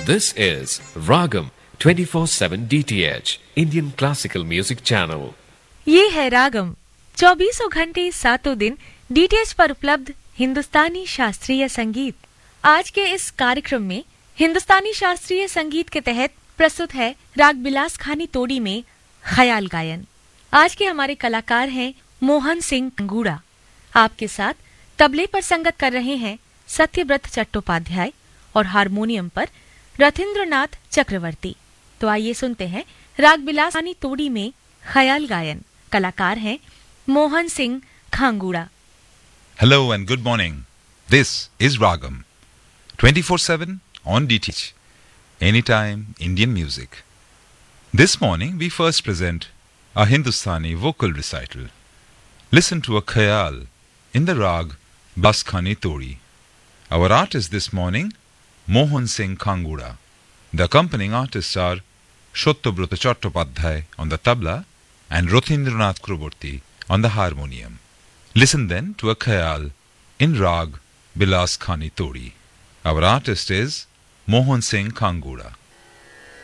This is Ragam 24/7 DTH Indian Classical Music Channel. ये है रागम 24 घंटे 7 दिन डीटीएच पर उपलब्ध हिंदुस्तानी शास्त्रीय संगीत। आज के इस कार्यक्रम में हिंदुस्तानी शास्त्रीय संगीत के तहत प्रस्तुत है राग बिलास खानी तोड़ी में ख्याल गायन। आज के हमारे कलाकार हैं मोहन सिंह खंगूड़ा। आपके साथ तबले पर संगत कर रहे हैं सत्यव्रत चट्टोपाध्याय और हारमोनियम पर रथिंद्रनाथ चक्रवर्ती। तो आइए सुनते हैं राग बिलास खानी तोड़ी में ख्याल गायन। कलाकार हैं Mohan Singh खांगूड़ा। Hello and good morning. This is Ragam 24/7 on DTH. Anytime Indian music. This morning we first present a Hindustani vocal recital. Listen to a khayal in the rag Baskhani Todi. Our artist this morning, Mohan Singh Khangura. The accompanying artists are Shottobruta Chattopadhyay on the tabla and Rothindranath Chakraborty on the harmonium. Listen then to a khayal in rag Bilas Khani Todi. Our artist is Mohan Singh Khangura.